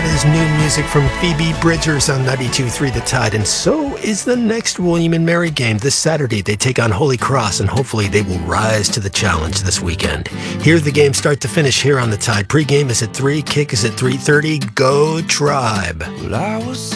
is new music from Phoebe Bridgers on 92.3 The Tide, and so is the next William and Mary game. This Saturday, they take on Holy Cross, and hopefully they will rise to the challenge this weekend. Here's the game start to finish here on The Tide. Pre-game is at 3, kick is at 3:30. Go Tribe. Well, I was